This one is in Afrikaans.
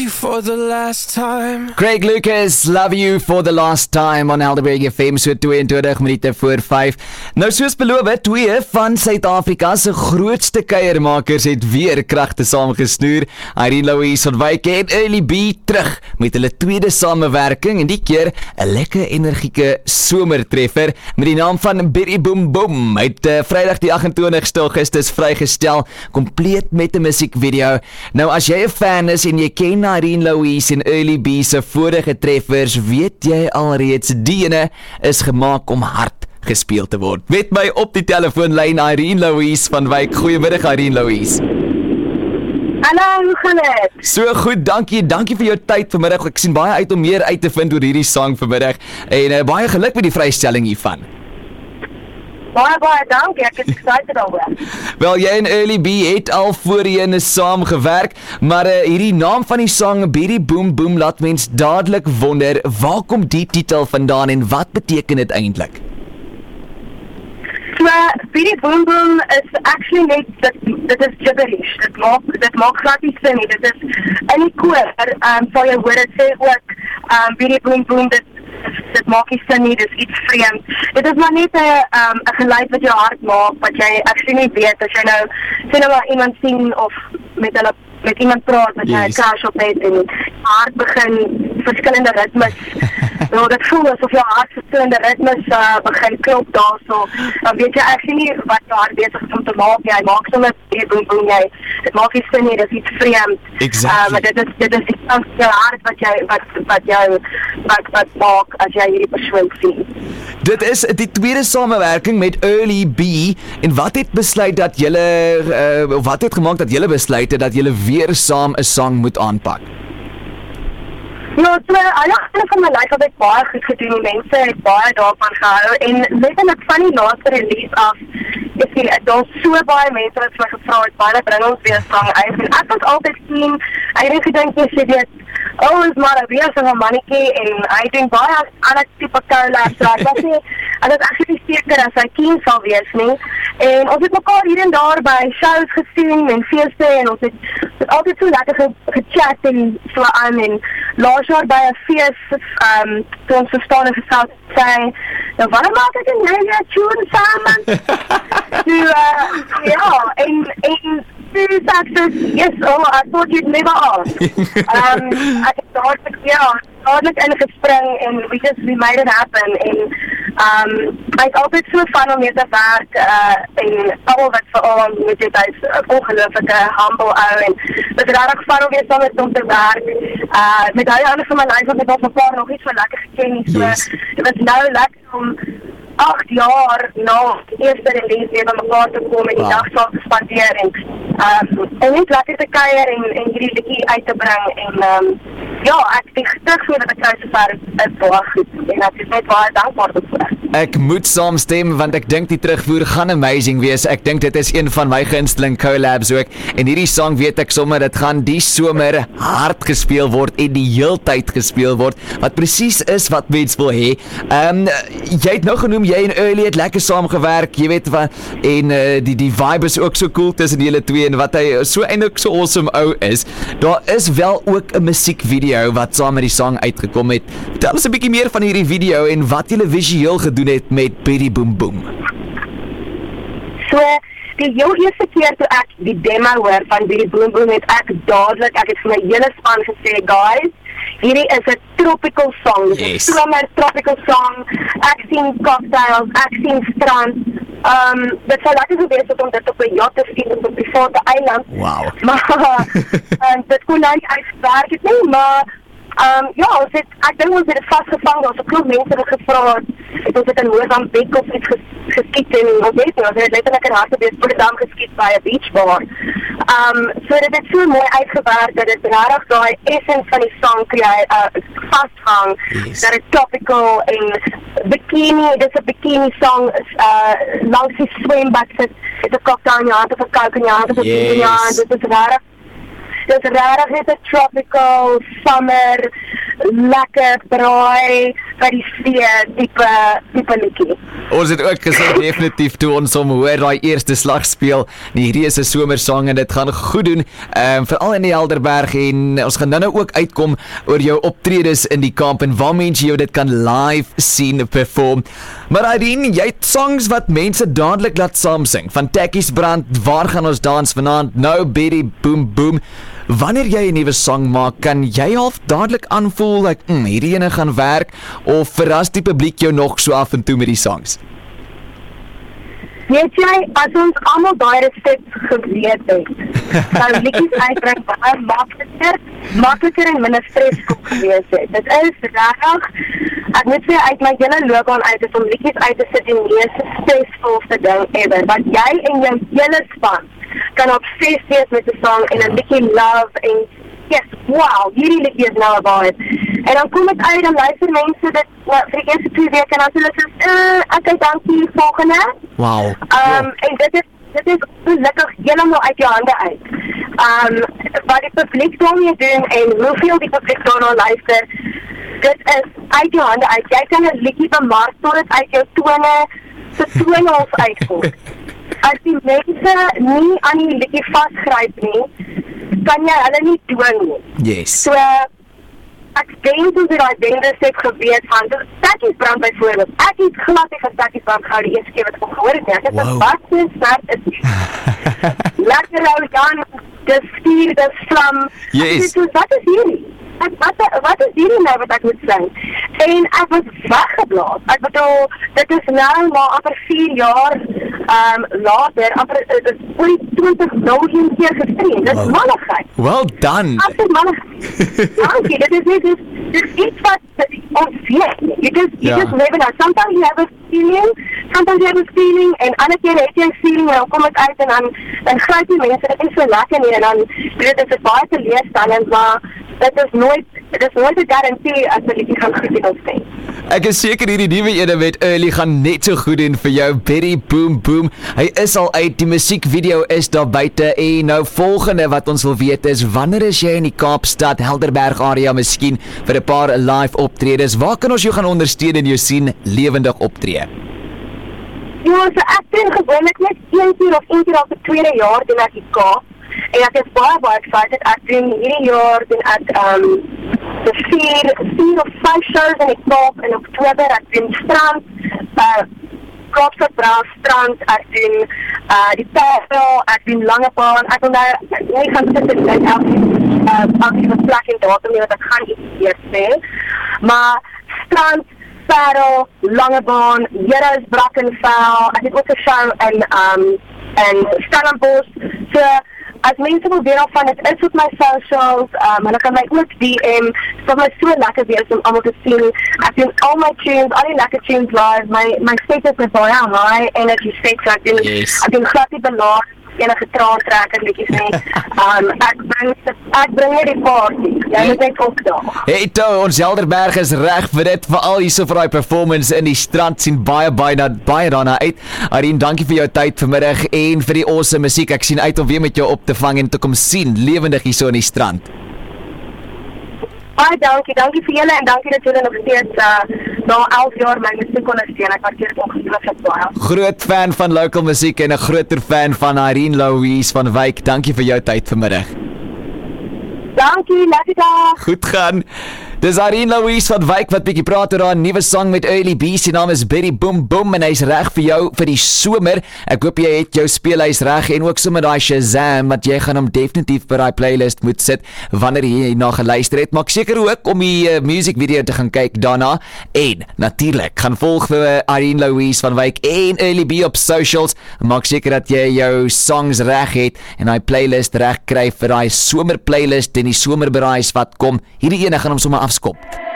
you for the last time. Craig Lucas, Love You for the Last Time on Helderberg FM, so 22 minute voor 5. Nou soos beloof, twee van Suid-Afrika se grootste kuiermakers het weer kragte saamgesnoer. Irene Louise van Wyk en Early B terug met hulle tweede samewerking en die keer 'n lekker energieke somertreffer met die naam van Berry Boom Boom. Hy het Vrydag die 28ste Augustus vrygestel, kompleet met 'n musiekvideo. Nou as jy 'n fan is en jy ken Irene Louise en Early B se vorige treffers, weet jy alreeds die ene is gemaak om hard gespeel te word. Met my op die telefoonlyn Irene Louise van Wyk. Goeiemiddag Irene Louise. Hallo, hoe gaan dit? So goed, dankie vir jou tyd vanmiddag. Ek sien baie uit om meer uit te vind oor hierdie sang vanmiddag en baie geluk met die vrystelling hiervan. Baie dankie, ek is excited daaroor. Wel, jy en Early B het al voorheen saam gewerk, maar hierdie naam van die sang Berry Boom Boom laat mens dadelik wonder, waar kom die titel vandaan en wat beteken dit eintlik? So, Berry Boom Boom is actually net, dit is gibberish, dit maak glad nie sin nie, dit is in die koor, sal jy hoor, het sê ook, Berry Boom Boom, dit maak nie sin nie, dit is iets vreemd. Dit is maar net 'n geluid wat jou hart maak, wat jy actually nie weet, as jy nou, sê nou maar iemand sien, of met iemand praat, wat jy 'n crush op het, en hart begin verskillende ritmes, nou dit voel asof jou hart verskillende ritmes begin klop daarso, dan weet jy actually nie wat jou hart bezig is om te maak, jy maak sommer boom boom, dit maak nie sin nie, dit is iets vreemd. Exactly. Maar dit is die kans van jou hart wat maak as jy hierdie persoon sien. Dit is die tweede samewerking met Early B, en wat het besluit dat julle, wat het gemaak dat julle besluit het dat julle weer saam 'n sang moet aanpak? Ja, so, alle van my lyf het ek baie goed gedoen, die mense het baie daarvan gehou, en letterlik van die laaste release af, daar's so baie mense wat my gevra het, baie bring ons weer sang uit, en ek was altyd sien, ek het gedink, jy weet, is maar weer so 'n mannetjie, en hy doen baie ander tipe collabs, so ek was actually seker as hy keen sal wees nie, en ons het mekaar hier en daar by shows gesien, en feeste, en ons het altyd so lekker gechat en so aan, en laas jaar by 'n fees, toe ons verstaan en gesê, nou waarom maak ek en jy weer tune samen? Ja, en toe sê ek, yes, I thought you'd never ask. Ek het dadelik ingespring, en we made it happen, en hy is altyd so van om mee te werk, en al wat veral met dit, hy is ongelooflike humble ou, en dit is rarig van om weer saam met hom te werk, met hy ander van my lyf, want ek was mekaar nog iets van lekker geken nie, so, dit was nou lekker om 8 jaar na die eerste release weer by mekaar te kom en die dag saam te spandeer en net lekker te kuier en hierdie liedjie uit te bring en ek die terugvoer wat ek kry sover is baie goed en ek is net baie dankbaar daarvoor. Ek moet saamstem want ek dink die terugvoer gaan amazing wees. Ek dink dit is een van my gunsteling collabs ook en hierdie sang weet ek sommer dit gaan die somer hard gespeel word en die heeltyd gespeel word wat presies is wat mens wil hê. Jy het nou genoem jy en Early het lekker saamgewerk, jy weet wat en die vibe is ook so cool tussen julle twee en wat hy so eintlik so awesome ou is. Daar is wel ook 'n musiekvideo wat saam met die sang uitgekom het. Vertel ons 'n bietjie meer van hierdie video en wat julle visueel gedoen het met Berry Boom Boom. So, die heel eerste keer toe ek die demo hoor van Berry Boom Boom het ek het vir my hele span gesê, guys, hierdie is 'n tropical song, dit is 'n somer tropical song, ek sien cocktails, ek sien strand, dit sal lekker gewees het om dit op 'n yacht te sien op 'n private eiland, maar dit kon nou nie uitgewerk het nie, maar ek dink ons het dit vasgevang, ons het klop mense wat gevra het, ons het in Mozambique of iets geskiet en ons weet nie, ons het letterlik in Hartbeespoort voor de dam geskiet by 'n beachbar. So dit het so mooi uitgewerk, dat het rarig daai essence van die song vasthang, dat het topical en bikini, dit is 'n bikini song, langs die swembad sit, het 'n cocktail in jou hand of 'n coke in jou hand of 'n bier in jou hand, dit is rarig. Dit is rarig, het 'n tropical, summer, lekker braai by die see tipe liedjie. Ons het ook gesê definitief toe ons hom hoor daai eerste slag speel, die reuse somersang en dit gaan goed doen, veral in die Helderberg en ons gaan nou ook uitkom oor jou optredes in die kamp en waar mense jou dit kan live sien perform. Maar Irene, jy het songs wat mense dadelik laat saamsing, van Tekkies Brand, Waar gaan ons dans vanaand, Nou Betty Boom Boom. Wanneer jy 'n nuwe song maak, kan jy half dadelik aanvoel like, hierdie ene gaan werk, of verras die publiek jou nog so af en toe met die songs? Weet jy, as ons almal daai resep geweet het, sou liedjies uitbring baie makliker en minder stresvol gewees het. Dit is regtig, ek moet sê uit my hele loopbaan uit is om liedjies uit te sit die mees stresvolste ding ever, want jy en jou hele span kan obsessed wees met die song en 'n liedjie love en yes, wow, hierdie liedjie is nou 'n vibe. En dan kom dit uit en luister mense dit vir die eerste 2 weke en dan sê hulle soos, okay, dankie, volgende. Wow. En dit is gelukkig helemaal uit jou hande uit. Wat die publiek daarmee doen en hoeveel die publiek daarna luister, dit is uit jou hande uit. Jy kan 'n liedjie bemark tot dit uit jou tonels uitkom. As die mense nie aan die liedjie vasgryp nie, kan jy hulle nie dwing nie. Yes. So, ek denk ons het daai dendresep geweet van, Tekkies Brand byvoorbeeld, ek het glad nie van Tekkies Brand gehou die eerste keer wat ek hom gehoor het nie, ek het wat so snert is nie. Lekker ou Jan, dis vuur, dis vlam, Yes. wat is hierdie? Wat is hierdie nou wat ek moet sing? En ek was weggeblaas, ek bedoel, dit is nou maar amper 4 jaar later, dit is oor die 20 miljoen keer gestream, dit is malligheid. Well done. Absoluut malligheid. Dankie, dit is iets wat ons weet. You just live in it. Sometimes you have a feeling, en ander keer het jy 'n feeling, en dan kom het uit, en dan gryp die mense, dit is so lekker nie, en dan, dit is baie teleurstellend, maar dit is nooit 'n garantie as die liedjie gaan goed in ons stem. Ek is seker hierdie nuwe ene met Early gaan net so goed doen vir jou, Betty Boom Boom. Hy is al uit, die musiekvideo is daar buite en nou volgende wat ons wil weet is, wanneer is jy in die Kaapstad, Helderberg area miskien vir 'n paar live optredes? Waar kan ons jou gaan ondersteun en jou sien lewendig optree? Ja, so ek doen gewoonlik net 1 keer of 1 keer op 'n tweede jaar doen ek die Kaap. En ek is baie excited. Ek doen hierdie jaar doen ek de 4 of 5 shows in die Kaap in Oktober. Ek doen Strand, Kaapstad Braaf Strand, ek doen die Parel, ek doen Langebaan. Ek wil nou nie gaan sit en elke plek en datum nie, want ek gaan iets eers sê. Maar Strand, Parel, Langebaan, Heroes, Brackenfell, ek het ook 'n show in Stellenbosch. So, as mense wil weet van, het is op my socials, hulle kan my ook DM, het sal my so lekker wees om allemaal te sien. Ek doen al my tunes, al die lekker tunes live, my set is met baie high energy set, so ek doen glad die belaar, enige traantrekker liedjies nie. Ek bring net die party, jy moet net opdaag. Hey toe, ons Helderberg is reg vir dit, veral hierso vir daai performance in die Strand, sien baie daarna uit. Irene, dankie vir jou tyd vanmiddag en vir die awesome musiek. Ek sien uit om weer met jou op te vang en te kom sien, lewendig hierso in die Strand. Baie dankie vir julle en dankie dat julle nog steeds na 11 jaar my musiek ondersteun. Ek waardeer dit ongelooflik baie. Groot fan van local musiek en 'n groter fan van Irene Louise van Wyk. Dankie vir jou tyd vanmiddag. Dankie, lekker dag. Goed gaan. Dis Irene Louise van Wyk wat bietjie praat oor haar nuwe sang met Early B. Sy naam is Betty Boom Boom en hy's reg vir jou vir die somer. Ek hoop jy het jou speelhuis reg en ook sommer daai Shazam, want jy gaan hom definitief by daai playlist moet sit wanneer jy na geluister het. Maak seker ook om die musiekvideo te gaan kyk daarna en natuurlik gaan volg vir Irene Louise van Wyk en Early B op socials. Maak seker dat jy jou songs reg het en daai playlist reg kry vir daai somer playlist en die somerberaais wat kom. Hierdie ene gaan hom sommer afskop.